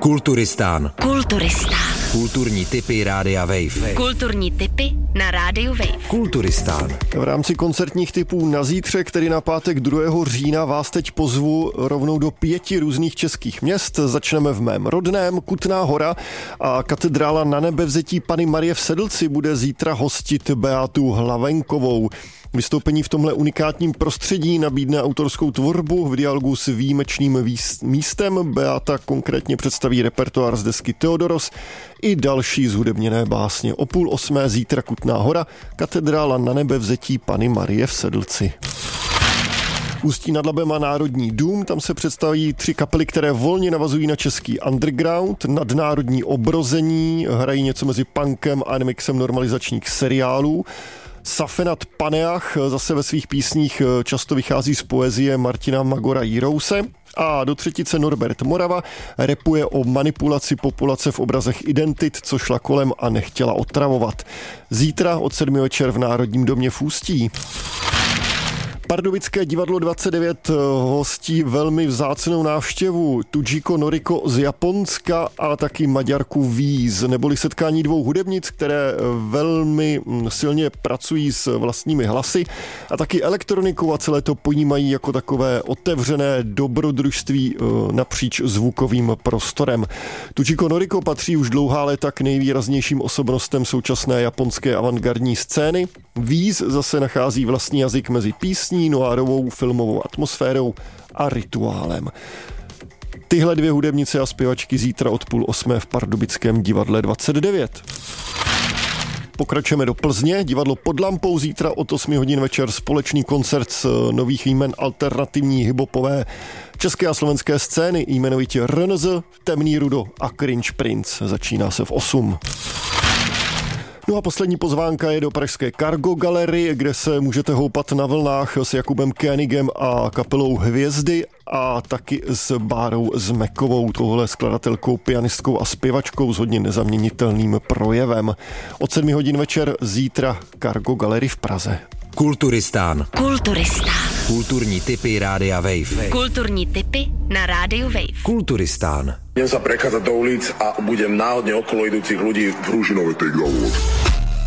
Kulturistán. Kulturní tipy Rádia Wave. Kulturní tipy na Rádiu Wave. Kulturistán. V rámci koncertních tipů na zítřek, tedy na pátek 2. října, vás teď pozvu rovnou do 5 různých českých měst. Začneme v mém rodném, Kutná Hora, a katedrála Nanebevzetí Panny Marie v Sedlci bude zítra hostit Beatu Hlavenkovou. Vystoupení v tomhle unikátním prostředí nabídne autorskou tvorbu v dialogu s výjimečným místem. Beata konkrétně představí repertoár z desky Theodoros i další zhudebněné básně. O 7:30 zítra Kutná Hora, katedrála Nanebevzetí Panny Marie v Sedlci. Ústí nad Labem a Národní dům, tam se představí 3 kapely, které volně navazují na český underground, nadnárodní obrození, hrají něco mezi punkem a remixem normalizačních seriálů. Safenat Paneach zase ve svých písních často vychází z poezie Martina Magora Jirouse. A do třetice Norbert Morava rapuje o manipulaci populace v obrazech identit, co šla kolem a nechtěla otravovat. Zítra od 7 večer v Národním domě v Ústí. Pardubické divadlo 29 hostí velmi vzácnou návštěvu Tujiko Noriko z Japonska a taky Maďarku Víz, neboli setkání 2 hudebnic, které velmi silně pracují s vlastními hlasy a taky elektronikou a celé to pojímají jako takové otevřené dobrodružství napříč zvukovým prostorem. Tujiko Noriko patří už dlouhá léta k nejvýraznějším osobnostem současné japonské avantgardní scény. Víz zase nachází vlastní jazyk mezi písní, noárovou filmovou atmosférou a rituálem. Tyhle 2 hudebnice a zpěvačky zítra od 7:30 v Pardubickém divadle 29. Pokračujeme do Plzně, divadlo Pod lampou zítra od 8 hodin večer společný koncert z nových jmen alternativní hiphopové české a slovenské scény, jmenovitě RNZ, Temný Rudo a Cringe Prince. Začíná se v 8. No a poslední pozvánka je do pražské Cargo Gallery, kde se můžete houpat na vlnách s Jakubem Koenigem a kapelou Hvězdy a taky s Bárou Zmekovou, tohle skladatelkou, pianistkou a zpěvačkou s hodně nezaměnitelným projevem. Od 7 hodin večer zítra Cargo Gallery v Praze. Kulturistán. Kulturní tipy Rádia Wave. Kulturní tipy na Rádiu Wave. Kulturistán. Idem sa prechádzať do ulic a budem náhodne okolo idúcich ľudí v rúžinovej tej